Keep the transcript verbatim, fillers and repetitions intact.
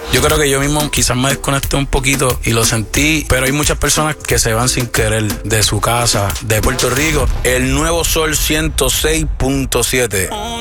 Yo creo que yo mismo quizás me desconecté un poquito y lo sentí, pero hay muchas personas que se van sin querer de su casa, de Puerto Rico. El Nuevo Sol ciento seis punto siete.